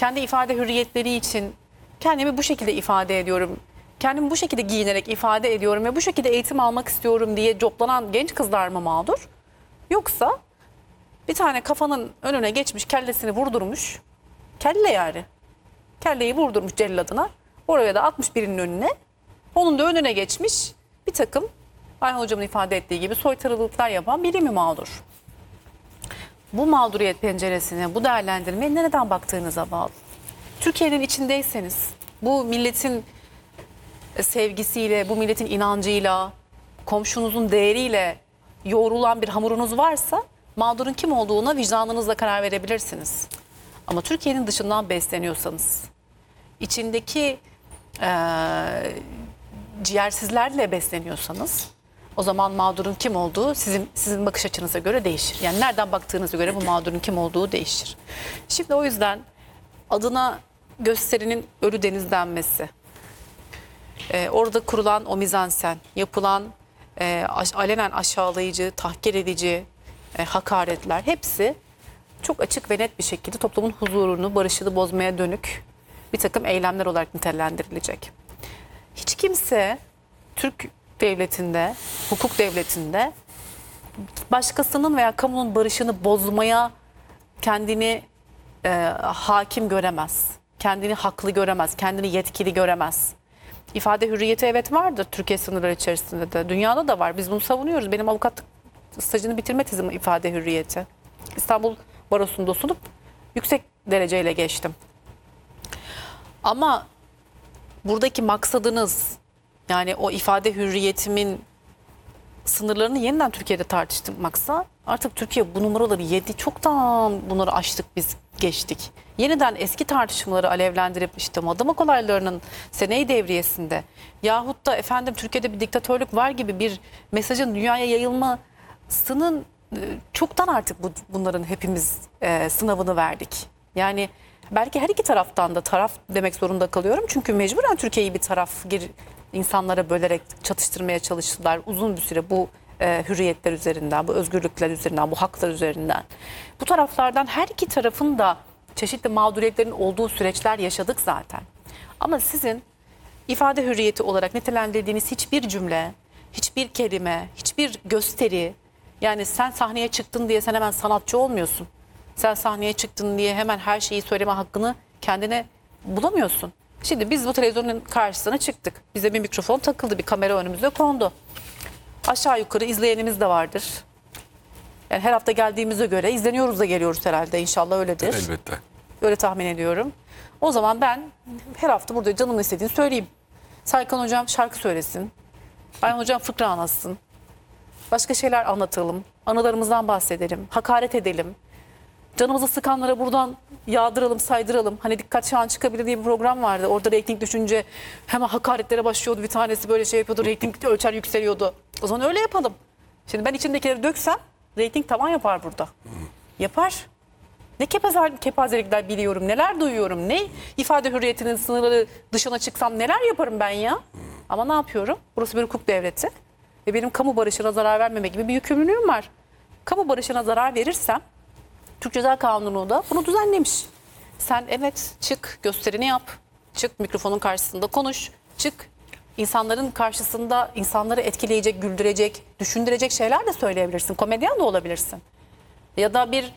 kendi ifade hürriyetleri için kendimi bu şekilde ifade ediyorum. Kendimi bu şekilde giyinerek ifade ediyorum ve bu şekilde eğitim almak istiyorum diye coplanan genç kızlar mı mağdur? Yoksa bir tane kafanın önüne geçmiş, kellesini vurdurmuş. Kelle yani. Kelleyi vurdurmuş celladına. Oraya da atmış birinin önüne. Onun da önüne geçmiş bir takım Ayhan Hocam'ın ifade ettiği gibi soytarılıklar yapan biri mi mağdur? Bu mağduriyet penceresine, bu değerlendirmeye nereden baktığınıza bağlı. Türkiye'nin içindeyseniz, bu milletin sevgisiyle, bu milletin inancıyla, komşunuzun değeriyle yoğrulan bir hamurunuz varsa mağdurun kim olduğuna vicdanınızla karar verebilirsiniz. Ama Türkiye'nin dışından besleniyorsanız, içindeki ciğersizlerle besleniyorsanız o zaman mağdurun kim olduğu sizin bakış açınıza göre değişir. Yani nereden baktığınıza göre bu mağdurun kim olduğu değişir. Şimdi o yüzden adına gösterinin ölü deniz denmesi, orada kurulan o mizansen, yapılan alenen aşağılayıcı, tahkir edici hakaretler hepsi çok açık ve net bir şekilde toplumun huzurunu, barışını bozmaya dönük bir takım eylemler olarak nitelendirilecek. Hiç kimse Türk devletinde, hukuk devletinde başkasının veya kamunun barışını bozmaya kendini hakim göremez. Kendini haklı göremez, kendini yetkili göremez. İfade hürriyeti evet vardır Türkiye sınırları içerisinde de. Dünyada da var. Biz bunu savunuyoruz. Benim avukatlık stajını bitirme tezim ifade hürriyeti. İstanbul Barosu'nda sunup yüksek dereceyle geçtim. Ama buradaki maksadınız yani o ifade hürriyetimin sınırlarını yeniden Türkiye'de tartışmaksa artık Türkiye bu numaraları yedi. Çoktan bunları aştık biz geçtik. Yeniden eski tartışmaları alevlendirip işte Madımak olaylarının seneyi devriyesinde yahut da efendim Türkiye'de bir diktatörlük var gibi bir mesajın dünyaya yayılmasının çoktan artık bunların hepimiz sınavını verdik. Yani belki her iki taraftan da taraf demek zorunda kalıyorum. Çünkü mecburen Türkiye'yi bir taraf insanlara bölerek çatıştırmaya çalıştılar uzun bir süre bu hürriyetler üzerinden, bu özgürlükler üzerinden, bu haklar üzerinden. Bu taraflardan her iki tarafın da çeşitli mağduriyetlerin olduğu süreçler yaşadık zaten. Ama sizin ifade hürriyeti olarak nitelendirdiğiniz hiçbir cümle, hiçbir kelime, hiçbir gösteri, yani sen sahneye çıktın diye sen hemen sanatçı olmuyorsun. Sen sahneye çıktın diye hemen her şeyi söyleme hakkını kendine bulamıyorsun. Şimdi biz bu televizyonun karşısına çıktık. Bize bir mikrofon takıldı, bir kamera önümüze kondu. Aşağı yukarı izleyenimiz de vardır. Yani her hafta geldiğimize göre izleniyoruz da geliyoruz herhalde. İnşallah öyledir. Elbette. Öyle tahmin ediyorum. O zaman ben her hafta burada canımın istediğini söyleyeyim. Saykan Hocam şarkı söylesin. Ayhan Hocam fıkra anlatsın. Başka şeyler anlatalım. Anılarımızdan bahsedelim. Hakaret edelim. Canımızı sıkanlara buradan yağdıralım, saydıralım. Hani Dikkat Şahan çıkabilir diye bir program vardı. Orada reyting düşünce hemen hakaretlere başlıyordu. Bir tanesi böyle şey yapıyordu. Reyting ölçer yükseliyordu. O zaman öyle yapalım. Şimdi ben içindekileri döksem reyting tavan yapar burada. Yapar. Ne kepazelikler biliyorum, neler duyuyorum. Ne ifade hürriyetinin sınırları dışına çıksam neler yaparım ben ya. Ama ne yapıyorum? Burası bir hukuk devleti. Ve benim kamu barışına zarar vermeme gibi bir yükümlülüğüm var. Kamu barışına zarar verirsem Türk Ceza Kanunu da bunu düzenlemiş. Sen evet çık gösterini yap. Çık mikrofonun karşısında konuş. Çık insanların karşısında insanları etkileyecek, güldürecek, düşündürecek şeyler de söyleyebilirsin. Komedyen de olabilirsin. Ya da bir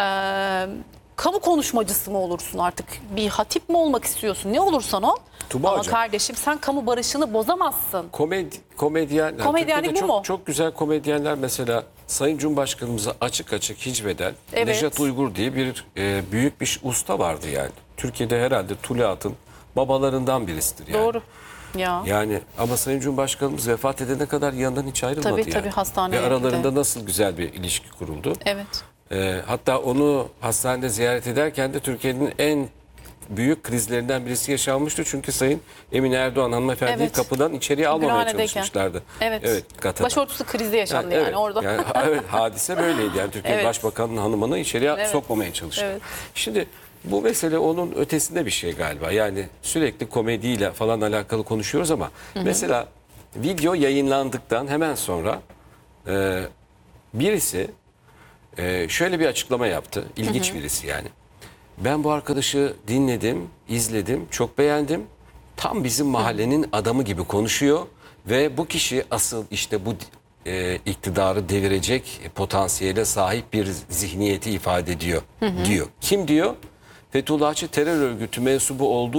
kamu konuşmacısı mı olursun artık? Bir hatip mi olmak istiyorsun? Ne olursan ol. Tuba Ama Hocam, kardeşim sen kamu barışını bozamazsın. Komedyen, Komedyenlik Türkiye'de bu mu? çok güzel komedyenler mesela Sayın Cumhurbaşkanımıza açık açık hicveden Evet. Nejat Uygur diye bir büyük bir usta vardı yani. Türkiye'de herhalde Tuluat'ın babalarından birisidir yani. Doğru. Ya. Yani ama Sayın Cumhurbaşkanımız vefat edene kadar yanından hiç ayrılmadı Tabii, yani. tabii, hastaneye Ve aralarında gitti. nasıl güzel bir ilişki kuruldu. Evet. Hatta onu hastanede ziyaret ederken de Türkiye'nin en büyük krizlerinden birisi yaşanmıştı. Çünkü Sayın Emine Erdoğan hanımefendiyi Evet. kapıdan içeriye almamaya Gülhane'deyken. çalışmışlardı. Evet. Katar'da. Başörtüsü krizi yaşandı Evet, yani orada. Yani, evet, hadise böyleydi. Yani Türkiye Evet. Başbakanı'nın hanımını içeriye Evet. sokmamaya çalıştı. Evet. Şimdi bu mesele onun ötesinde bir şey galiba. Yani sürekli komediyle falan alakalı konuşuyoruz ama mesela video yayınlandıktan hemen sonra birisi şöyle bir açıklama yaptı. İlginç birisi yani. ben bu arkadaşı dinledim, izledim, çok beğendim. Tam bizim mahallenin adamı gibi konuşuyor ve bu kişi asıl işte bu iktidarı devirecek potansiyele sahip bir zihniyeti ifade ediyor diyor. Kim diyor? Fethullahçı terör örgütü mensubu olduğu